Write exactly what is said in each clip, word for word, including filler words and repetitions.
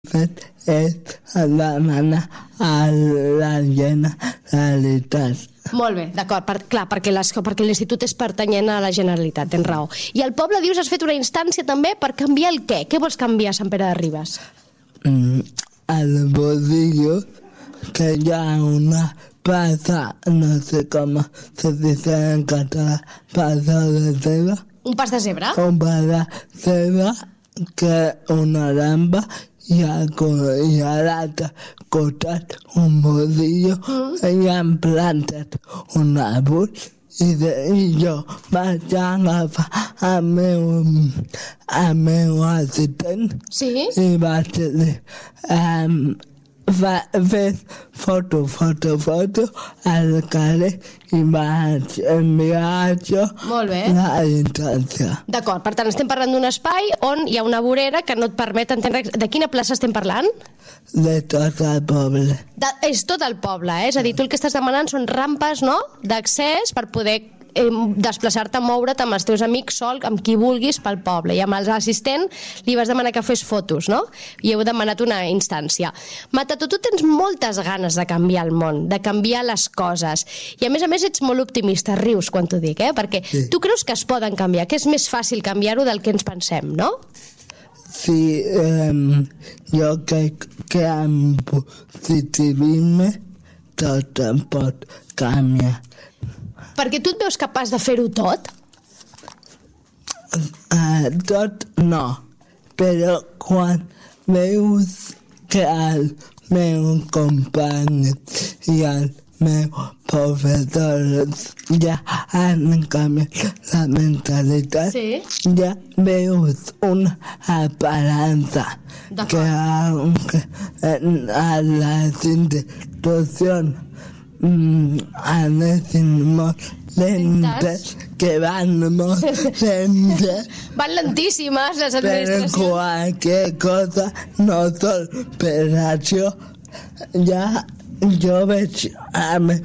fet és demanar a la Generalitat. Molt bé, d'acord, per, clar, perquè, les, perquè l'institut és pertanyent a la Generalitat, tens raó. I al poble, dius, has fet una instància també per canviar el què? Què vols canviar a Sant Pere de Ribes? Mm, el bodillo, que hi ha una plaça, no sé com se dice en català, plaça de ceba. Un pas de zebra? Un pas de ceba, que una rampa, i a, i a l'altre costat un bodillo, mm. i han plantat un àrbol, i, de, i jo vaig agafar el meu, el meu assistent, sí? I vaig dir, um, va fer foto, foto, foto al carrer i vaig enviar això la instància. D'acord, per tant, estem parlant d'un espai on hi ha una vorera que no et permet entendre... De quina plaça estem parlant? De tot el poble. De, és tot el poble, eh? És a dir, tu el que estàs demanant són rampes, no?, d'accés per poder eh, desplaçar-te, moure't amb els teus amics sol, amb qui vulguis pel poble. I amb l'assistent li vas demanar que fes fotos, no? I heu demanat una instància. Matato, tu tens moltes ganes de canviar el món, de canviar les coses. I a més a més ets molt optimista, rius quan t'ho dic, eh? Perquè sí. Tu creus que es poden canviar, que és més fàcil canviar-ho del que ens pensem, no? Sí, eh, jo crec que amb positivisme tot em pot canviar. Perquè tu et veus capaç de fer-ho tot? Uh, tot no, però quan veus que el meu company i el meu professor ja han canviat la mentalitat, sí. Ja veus una esperança que aunque a les institucions mm, anessin molt lentes, que van molt lentes, van lentíssimes les per administracions. qualque cosa, no sol per això, ja jo veig el meu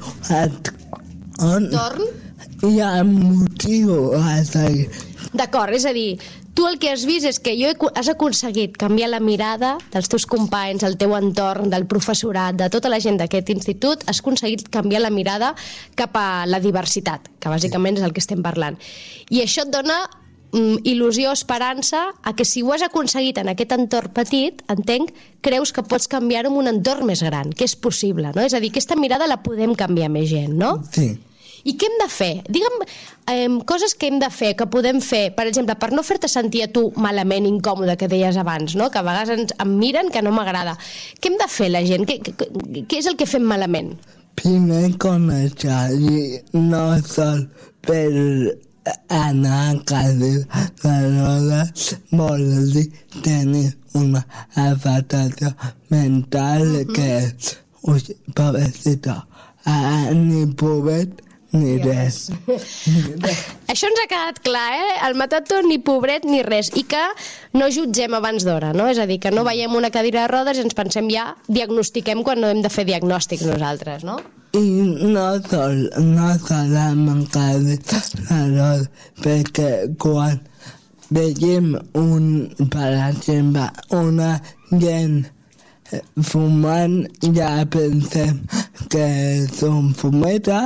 entorn i el motiu a seguir. D'acord, és a dir, tu el que has vist és que jo he, has aconseguit canviar la mirada dels teus companys, del teu entorn, del professorat, de tota la gent d'aquest institut, has aconseguit canviar la mirada cap a la diversitat, que bàsicament és el que estem parlant. I això et dona mm, il·lusió, esperança, a que si ho has aconseguit en aquest entorn petit, entenc, creus que pots canviar-ho en un entorn més gran, que és possible, no? És a dir, aquesta mirada la podem canviar més gent, no? Sí. I què hem de fer? Digue'm eh, coses que hem de fer, que podem fer, per exemple, per no fer-te sentir a tu malament, incòmode, que deies abans, no? Que a vegades ens, em miren que no m'agrada. Què hem de fer la gent? Què, què, què és el que fem malament? Primer conèixer, i no sol per anar a cadira de rodes, vol dir tenir una afectació mental mm-hmm. que és, ui, pobrecito, ah, ni pobret, ni res. Això ens ha quedat clar, eh? El Matato ni pobret ni res. I que no jutgem abans d'hora, no? És a dir, que no veiem una cadira de rodes i ens pensem ja, diagnostiquem quan no hem de fer diagnòstics nosaltres, no? I no sol, no sol amb cadira de rodes, perquè quan veiem un, per exemple, una gent fumant, ja pensem que és un fumeta.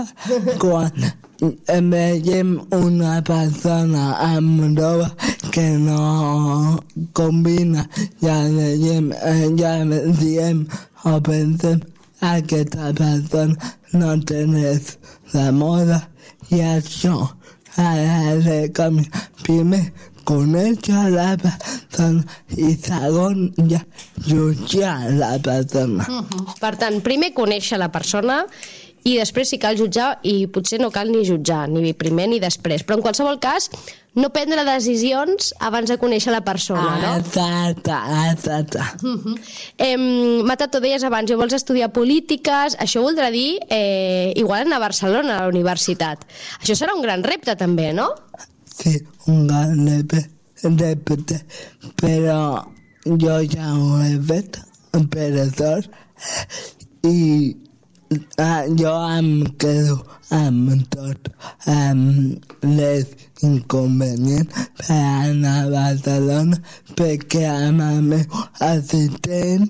Quan veiem una persona amb roba que no combina, ja veiem, ja diem o pensem aquesta persona no té res de moda, i això ha de canviar. Primer conèixer la persona i segon ja jutjar la persona. Uh-huh. Per tant, primer conèixer la persona i després si cal jutjar, i potser no cal ni jutjar, ni primer ni després, però en qualsevol cas no prendre decisions abans de conèixer la persona, no? Exacte, exacte. Uh-huh. eh, Matato, deies abans, jo vols estudiar polítiques, això voldrà dir eh, igual anar a Barcelona, a la universitat. Això serà un gran repte també, no? Sí, un gran repte, però jo ja ho he fet per sort, i ah, jo em quedo amb tot, amb les inconvenients per anar a Barcelona, perquè amb el meu assistent